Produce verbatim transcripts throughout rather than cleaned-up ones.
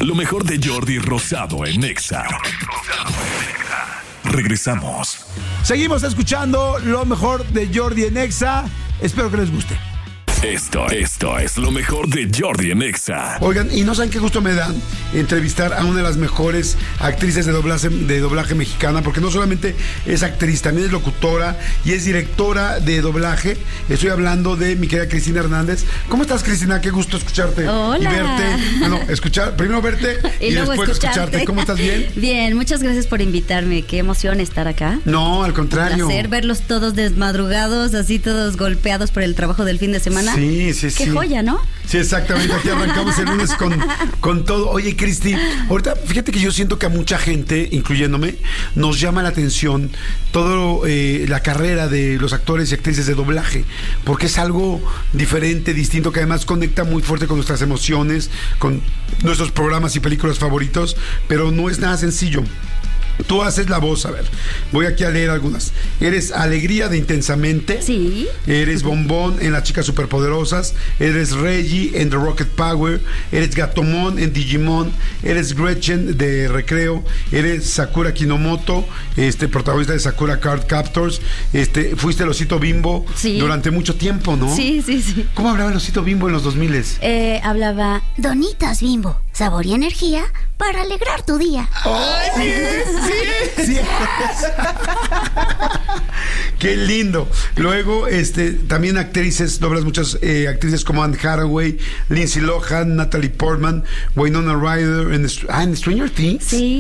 Lo mejor de Jordi Rosado en Exa. Regresamos. Seguimos escuchando lo mejor de Jordi en Exa. Espero que les guste. Esto, esto es lo mejor de Jordi en Exa. Oigan, y no saben qué gusto me da entrevistar a una de las mejores actrices de doblaje, de doblaje mexicana, porque no solamente es actriz, también es locutora y es directora de doblaje. Estoy hablando de mi querida Cristina Hernández. ¿Cómo estás, Cristina? Qué gusto escucharte. Hola. Y verte. Bueno, escuchar, primero verte y, y después escucharte. escucharte. ¿Cómo estás? ¿Bien? Bien, muchas gracias por invitarme. Qué emoción estar acá. No, al contrario. Un placer verlos todos desmadrugados, así todos golpeados por el trabajo del fin de semana. Sí, sí, sí. Qué joya, ¿no? Sí, exactamente. Aquí arrancamos el lunes con, con todo. Oye, Cristi, ahorita fíjate que yo siento que a mucha gente, incluyéndome, nos llama la atención toda eh, la carrera de los actores y actrices de doblaje, porque es algo diferente, distinto, que además conecta muy fuerte con nuestras emociones, con nuestros programas y películas favoritos, pero no es nada sencillo. Tú haces la voz, a ver, voy aquí a leer algunas. Eres Alegría de Intensamente. Sí. Eres Bombón en Las Chicas Superpoderosas. Eres Reggie en The Rocket Power. Eres Gatomon en Digimon. Eres Gretchen de Recreo. Eres Sakura Kinomoto, este, protagonista de Sakura Card Captors. Este, fuiste el Osito Bimbo sí. durante mucho tiempo, ¿no? Sí, sí, sí. ¿Cómo hablaba el Osito Bimbo en los dos miles? Eh, hablaba Donitas Bimbo, sabor y energía para alegrar tu día. ¡Ay, sí! ¡Sí! sí. ¡Qué lindo! Luego, este, también actrices, doblas muchas eh, actrices como Anne Hathaway, Lindsay Lohan, Natalie Portman, Winona Ryder, en, ah, en Stranger Things.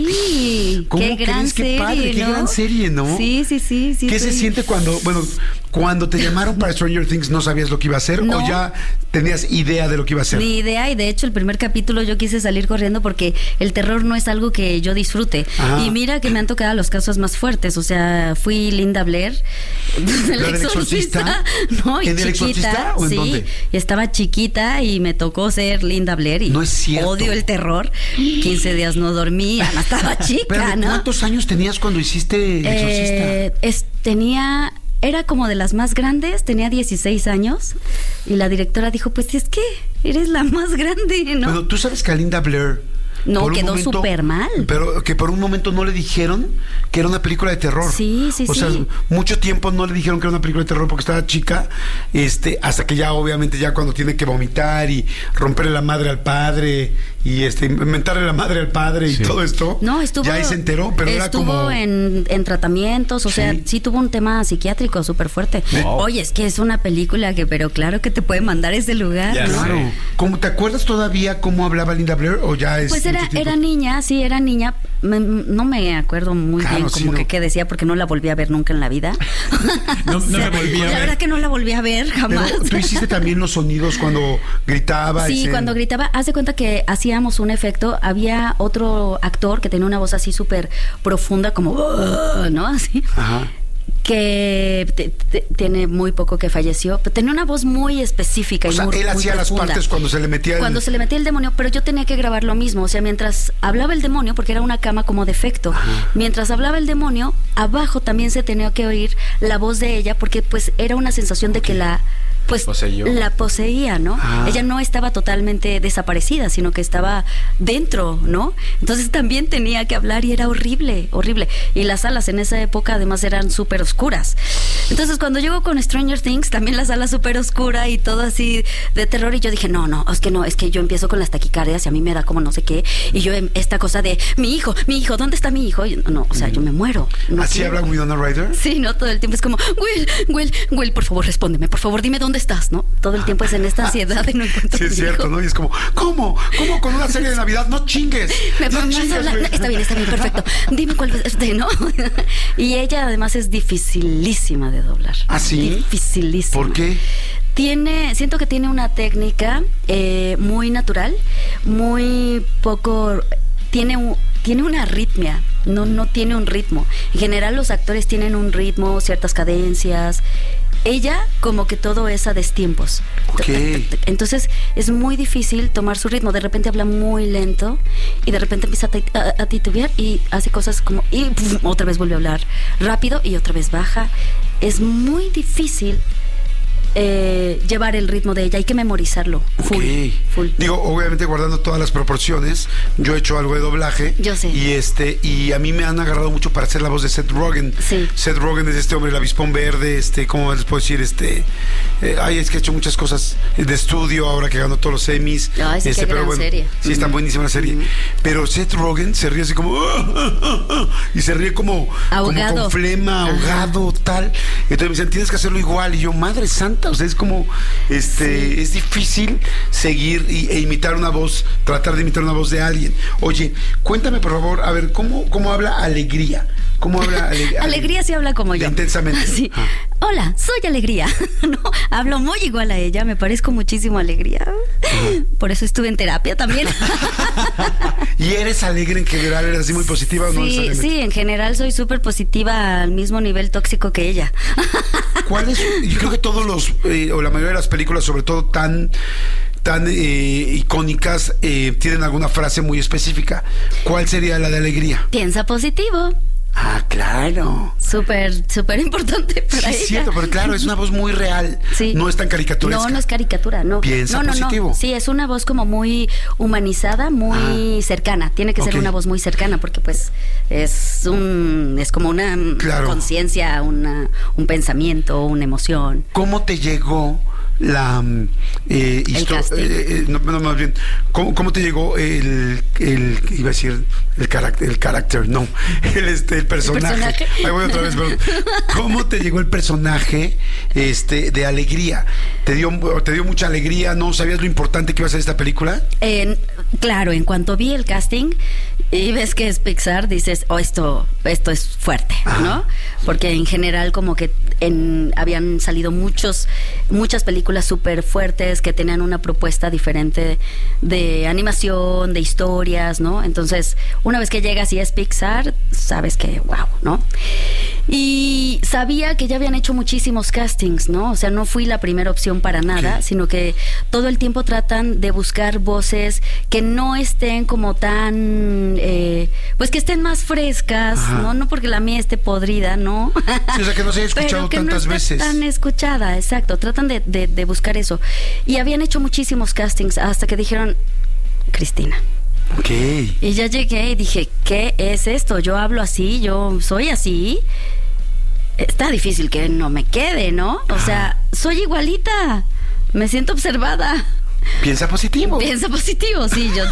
Sí. ¿Cómo qué crees? gran Qué serie, padre, qué ¿no? gran serie, ¿no? Sí, sí, sí. sí ¿Qué sí. se siente cuando, bueno, cuando te llamaron para Stranger Things, no sabías lo que iba a hacer No. o ya tenías idea de lo que iba a hacer? Ni idea, y de hecho el primer capítulo yo quise salir corriendo porque el terror no es algo que yo disfrute. Ajá. Y mira que me han tocado los casos más fuertes, o sea, fui Linda Blair, el ¿La del exorcista? No, y ¿En el chiquita, exorcista o en sí, dónde? y estaba chiquita y me tocó ser Linda Blair y No es cierto. odio el terror. quince días no dormí, además estaba chica, Pero, ¿no? ¿cuántos años tenías cuando hiciste el exorcista? Eh, es, tenía... Era como de las más grandes, tenía dieciséis años y la directora dijo, pues es que eres la más grande, ¿no? Bueno, tú sabes que a Linda Blair... No, por un quedó momento- súper mal. Pero que por un momento no le dijeron que era una película de terror. Sí, sí, o sí. sea, mucho tiempo no le dijeron que era una película de terror porque estaba chica, este, hasta que ya obviamente ya cuando tiene que vomitar y romperle la madre al padre y este inventarle la madre al padre y todo esto. No, estuvo... Ya ahí se enteró, pero era estuvo como... en, en tratamientos, o Sí. sea, sí tuvo un tema psiquiátrico súper fuerte. Wow. Oye, es que es una película que, pero claro que te puede mandar a ese lugar, Ya ¿no? sé. Claro. ¿Cómo, ¿Te acuerdas todavía cómo hablaba Linda Blair o ya es Pues era, mucho tiempo? era niña, sí, era niña. Me- no me acuerdo muy Claro, bien sí, como no. que qué decía porque no la volví a ver nunca en la vida. No, no O sea, me volví a La ver. verdad que no la volví a ver jamás. Pero tú hiciste también los sonidos cuando gritaba. Sí, ese- cuando gritaba, haz de cuenta que hacíamos un efecto, había otro actor que tenía una voz así súper profunda, como, "Oh", ¿no? Así. Ajá. Que te- te- tiene muy poco que falleció, pero tenía una voz muy específica O y sea, muy, él muy hacía las profunda. partes cuando se le metía el... Cuando se le metía el demonio, pero yo tenía que grabar lo mismo, o sea, mientras hablaba el demonio, porque era una cama como de efecto, mientras hablaba el demonio, abajo también se tenía que oír la voz de ella, porque pues era una sensación de que la pues Poseyó. la poseía, ¿no? Ah. Ella no estaba totalmente desaparecida, sino que estaba dentro, ¿no? Entonces también tenía que hablar y era horrible, horrible. Y las salas en esa época además eran súper oscuras. Entonces cuando llego con Stranger Things, también la sala súper oscura y todo así de terror, y yo dije, no, no, es que no, es que yo empiezo con las taquicardias y a mí me da como no sé qué, y yo em- esta cosa de, mi hijo, mi hijo, ¿dónde está mi hijo? Y, no, o sea, yo me muero. No ¿Así quiero. habla Winona Ryder? Sí, no, todo el tiempo es como, Will, Will, Will, por favor, respóndeme, por favor, dime dónde estás, ¿no? Todo el tiempo es en esta ansiedad de no encuentro Sí, a es mi cierto, hijo. ¿no? Y es como, ¿cómo? ¿Cómo con una serie de Navidad? No chingues. Me no pongo más a hablar. güey. Está bien, está bien, perfecto. Dime cuál es este, ¿no? Y ella además es dificilísima de doblar. ¿Ah, sí? Dificilísima. ¿Por qué? Tiene, siento que tiene una técnica eh, muy natural, muy poco, tiene un, tiene una arritmia, no, no tiene un ritmo. En general los actores tienen un ritmo, ciertas cadencias. Ella como que todo es a destiempos. Ok. Entonces es muy difícil tomar su ritmo. De repente habla muy lento y de repente empieza a, tit- a- a titubear y hace cosas como... Y pf, otra vez vuelve a hablar rápido y otra vez baja. Es muy difícil eh, llevar el ritmo de ella, hay que memorizarlo. Full, Okay. full. Digo, obviamente guardando todas las proporciones, yo he hecho algo de doblaje. Yo sé. Y este, y a mí me han agarrado mucho para hacer la voz de Seth Rogen. Sí. Seth Rogen es este hombre, el avispón verde, este, ¿cómo les puedo decir? Este, eh, ay, es que ha hecho muchas cosas de estudio ahora que ganó todos los Emmys. Ay, sí, este, qué pero gran bueno, serie. sí, está buenísima la serie. Pero Seth Rogen se ríe así como y se ríe como, como Ahogado. con flema, ahogado, tal. Entonces me dicen, tienes que hacerlo igual. Y yo, madre santa, o sea, es como, este, Sí. es difícil seguir y, e imitar una voz, tratar de imitar una voz de alguien. Oye, cuéntame por favor, a ver, ¿cómo, cómo habla Alegría? ¿Cómo habla Ale- Alegría sí habla como de yo. Intensamente. Sí. Ah. Hola, soy Alegría. No, hablo muy igual a ella, me parezco muchísimo a Alegría. Por eso estuve en terapia también. ¿Y eres alegre en general? ¿Eres así muy positiva o no Sí, necesariamente? sí, en general soy súper positiva al mismo nivel tóxico que ella. ¿Cuál es? Yo creo que todos los, eh, o la mayoría de las películas, sobre todo tan tan eh, icónicas, eh, tienen alguna frase muy específica. ¿Cuál sería la de Alegría? Piensa positivo. Ah, claro. Súper, súper importante para Sí, ella. es cierto, pero claro, es una voz muy real. Sí. No es tan caricaturesca. No, no es caricatura, no. Piensa no, no, positivo. No. Sí, es una voz como muy humanizada, muy Ah. cercana. Tiene que Ok. ser una voz muy cercana porque pues es un es como una mm, Claro. conciencia, una un pensamiento, una emoción. ¿Cómo te llegó la mm, eh, histo- casting. eh, eh, no, no, más bien, ¿cómo, cómo te llegó el, el iba a decir el carácter, el carácter, no, el este el personaje. personaje? Ahí voy otra vez, perdón. ¿Cómo te llegó el personaje este de Alegría? ¿Te dio te dio mucha alegría? ¿No sabías lo importante que iba a ser esta película? En- claro, en cuanto vi el casting y ves que es Pixar, dices, oh, esto, esto es fuerte, Ajá. ¿no? Porque en general como que en, habían salido muchos, muchas películas súper fuertes que tenían una propuesta diferente de animación, de historias, ¿no? Entonces, una vez que llegas y es Pixar, sabes que, wow, ¿no? Y sabía que ya habían hecho muchísimos castings, ¿no? O sea, no fui la primera opción para nada, Ok. sino que todo el tiempo tratan de buscar voces que no estén como tan, eh, pues que estén más frescas, Ajá. ¿no? No porque la mía esté podrida, ¿no? Sí, o sea, que no se haya escuchado Pero que tantas no esté veces. tan escuchada, exacto. Tratan de, de, de buscar eso. Y habían hecho muchísimos castings hasta que dijeron, Cristina. Ok. Y ya llegué y dije, ¿qué es esto? Yo hablo así, yo soy así. Está difícil que no me quede, ¿no? O sea, soy igualita. Me siento observada. Piensa positivo. Piensa positivo, sí, yo.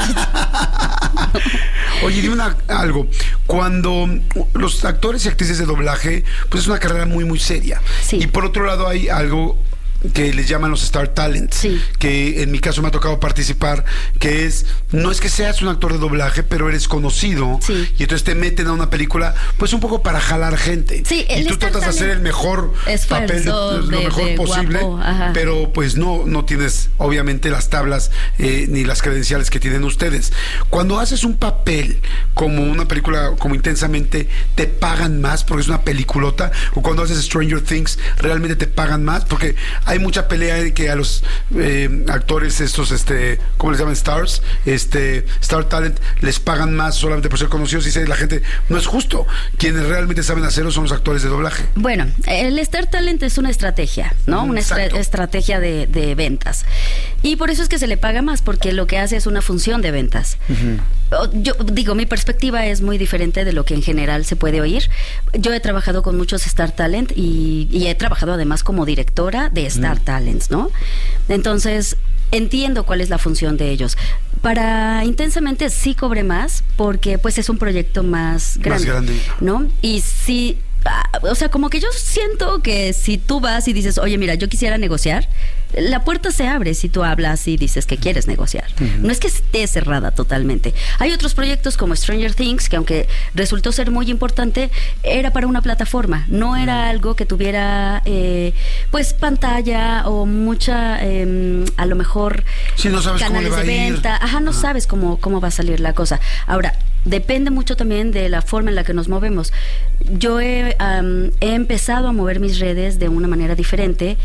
Oye, dime una, algo. Cuando los actores y actrices de doblaje, pues es una carrera muy, muy seria. Sí. Y por otro lado hay algo que les llaman los Star Talents, Sí. que en mi caso me ha tocado participar, que es, no es que seas un actor de doblaje, pero eres conocido, Sí. y entonces te meten a una película, pues un poco para jalar gente. Sí, y el tú Star tratas de hacer Talent el mejor esfuerzo papel, de, lo de- mejor de posible, guapo, ajá. pero pues no, no tienes obviamente las tablas eh, ni las credenciales que tienen ustedes. Cuando haces un papel como una película, como Intensamente, ¿te pagan más porque es una peliculota? O cuando haces Stranger Things, ¿realmente te pagan más? Porque hay mucha pelea de que a los eh, actores estos, este, ¿cómo les llaman? Stars, este, Star Talent, les pagan más solamente por ser conocidos, y dice la gente, no es justo. Quienes realmente saben hacerlo son los actores de doblaje. Bueno, el Star Talent es una estrategia, ¿no? Mm, Una estra- exacto. estrategia de, de ventas. Y por eso es que se le paga más, porque lo que hace es una función de ventas. O- Yo digo, mi perspectiva es muy diferente de lo que en general se puede oír. Yo he trabajado con muchos Star Talent y, y he trabajado además como directora de Star Talents, ¿no? Entonces, entiendo cuál es la función de ellos. Para Intensamente sí cobré más porque pues es un proyecto más grande, grande. ¿no? Y sí, ah, o sea, como que yo siento que si tú vas y dices, oye, mira, yo quisiera negociar, la puerta se abre si tú hablas y dices que quieres negociar. No es que esté cerrada totalmente. Hay otros proyectos como Stranger Things, que aunque resultó ser muy importante, era para una plataforma, no era algo que tuviera eh, pues pantalla o mucha, eh, a lo mejor, Sí, no sabes cómo le canales va de a ir. venta. Ajá, no Ajá. sabes cómo, cómo va a salir la cosa. Ahora, depende mucho también de la forma en la que nos movemos. Yo he, am, he empezado a mover mis redes de una manera diferente.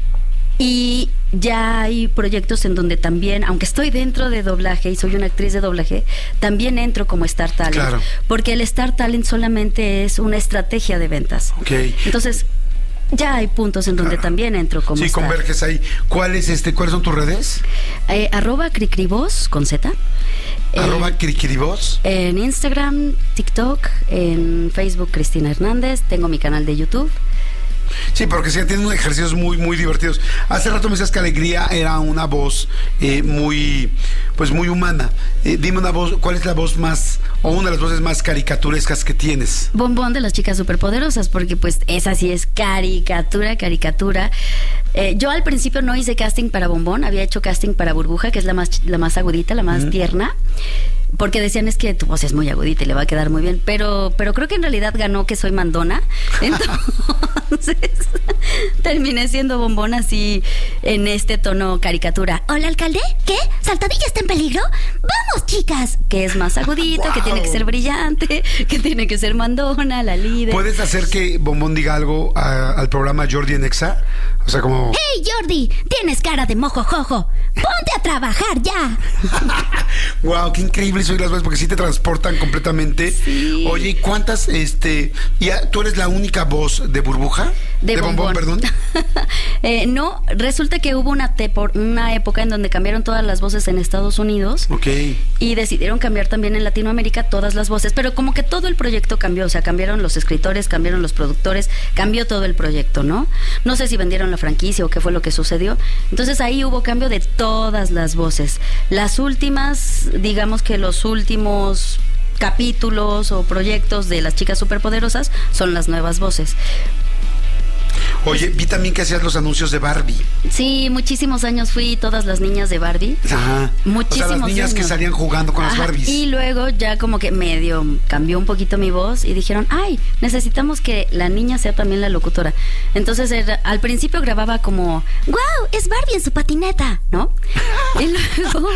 Y ya hay proyectos en donde también, aunque estoy dentro de doblaje y soy una actriz de doblaje, también entro como Star Talent. Claro. Porque el Star Talent solamente es una estrategia de ventas. Ok. Entonces, Ya hay puntos en donde Claro. también entro como Sí, star. converges ahí. ¿Cuál es este, ¿Cuáles son tus redes? Eh, arroba cricribos con Z. Eh, Arroba Criquiribos. En Instagram, TikTok, en Facebook Cristina Hernández, tengo mi canal de YouTube. Sí, porque sí, tienen unos ejercicios muy, muy divertidos. Hace rato me decías que Alegría era una voz eh, muy, pues muy humana. Eh, dime una voz, ¿cuál es la voz más, o una de las voces más caricaturescas que tienes? Bombón de las chicas superpoderosas, porque pues esa sí es caricatura, caricatura. Eh, yo al principio no hice casting para Bombón, había hecho casting para Burbuja, que es la más, la más agudita, la más uh-huh. tierna. Porque decían es que tu voz es muy agudita y le va a quedar muy bien, pero pero creo que en realidad ganó que soy mandona, entonces terminé siendo Bombón así en este tono caricatura. Hola, alcalde, ¿qué? ¿Saltadilla está en peligro? ¡Vamos, chicas! Que es más agudito, wow. que tiene que ser brillante, que tiene que ser mandona, la líder. ¿Puedes hacer que Bombón diga algo a, al programa Jordi en Exa? O sea, como... ¡Hey, Jordi! Tienes cara de mojo jojo. ¡Ponte a trabajar ya! ¡Wow! ¡Qué increíble soy las veces! Porque sí te transportan completamente. Sí. Oye, ¿cuántas, este... ya, ¿tú eres la única voz de Burbuja? De, de Bombón, Bombón, perdón. eh, no, resulta que hubo una, te por, una época en donde cambiaron todas las voces en Estados Unidos. Ok. Y decidieron cambiar también en Latinoamérica todas las voces. Pero como que todo el proyecto cambió. O sea, cambiaron los escritores, cambiaron los productores, cambió todo el proyecto, ¿no? No sé si vendieron la franquicia o qué fue lo que sucedió. Entonces ahí hubo cambio de todas las voces. Las últimas, digamos que los últimos capítulos o proyectos de las chicas superpoderosas son las nuevas voces. Oye, vi también que hacías los anuncios de Barbie. Sí, muchísimos años fui todas las niñas de Barbie. Ajá. Muchísimos o sea, las niñas años. que salían jugando con Ajá. las Barbies. Y luego ya como que medio cambió un poquito mi voz y dijeron, ay, necesitamos que la niña sea también la locutora. Entonces era, al principio grababa como, ¡guau! Es Barbie en su patineta, ¿no? Y luego,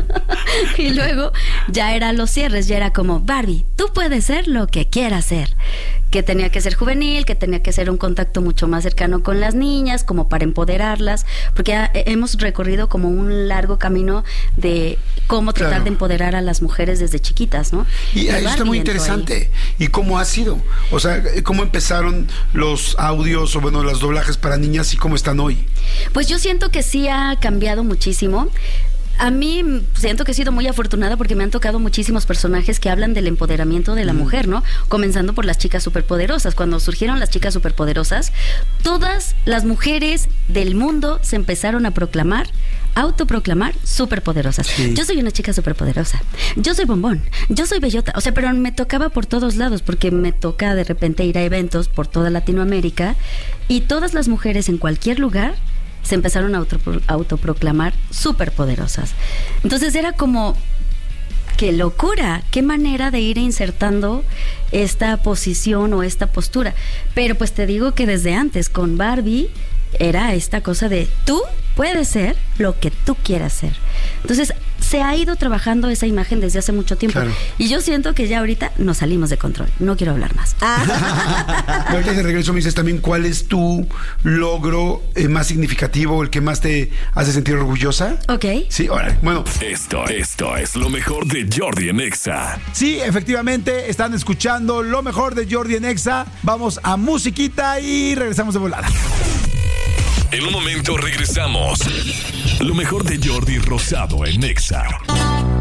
y luego ya era los cierres, ya era como, Barbie, tú puedes ser lo que quieras ser. Que tenía que ser juvenil, que tenía que ser un contacto mucho más cercano con las niñas, como para empoderarlas, porque ha, hemos recorrido como un largo camino de cómo tratar claro. de empoderar a las mujeres desde chiquitas, ¿no? Y eso está muy interesante. Ahí. ¿Y cómo ha sido? O sea, ¿cómo empezaron los audios o bueno, los doblajes para niñas y cómo están hoy? Pues yo siento que sí ha cambiado muchísimo. A mí siento que he sido muy afortunada porque me han tocado muchísimos personajes que hablan del empoderamiento de la mm. mujer, ¿no? Comenzando por las chicas superpoderosas. Cuando surgieron las chicas superpoderosas, todas las mujeres del mundo se empezaron a proclamar, autoproclamar superpoderosas. Sí. Yo soy una chica superpoderosa. Yo soy Bombón. Yo soy Bellota. O sea, pero me tocaba por todos lados porque me toca de repente ir a eventos por toda Latinoamérica y todas las mujeres en cualquier lugar se empezaron a auto, autoproclamar superpoderosas. Entonces era como, ¡qué locura! ¡Qué manera de ir insertando esta posición o esta postura! Pero pues te digo que desde antes con Barbie era esta cosa de tú puedes ser lo que tú quieras ser. Entonces se ha ido trabajando esa imagen desde hace mucho tiempo. Claro. Y yo siento que ya ahorita nos salimos de control. No quiero hablar más. Ah. Ahorita de regreso me dices también cuál es tu logro eh, más significativo, el que más te hace sentir orgullosa. Ok. Sí, órale. Bueno. Esto, esto es lo mejor de Jordi en Exa. Sí, efectivamente, están escuchando lo mejor de Jordi en Exa. Vamos a musiquita y regresamos de volada. En un momento regresamos. Lo mejor de Jordi Rosado en Exa.